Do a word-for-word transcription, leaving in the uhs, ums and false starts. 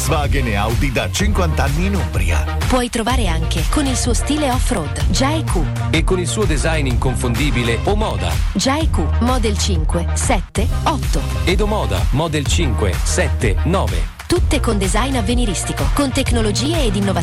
Volkswagen e Audi da cinquanta anni in Umbria. Puoi trovare anche con il suo stile off-road Gia E Q e con il suo design inconfondibile Omoda. Gia E Q Model cinque, sette, otto ed Omoda Model cinque, sette, nove. Tutte con design avveniristico, con tecnologie ed innovazioni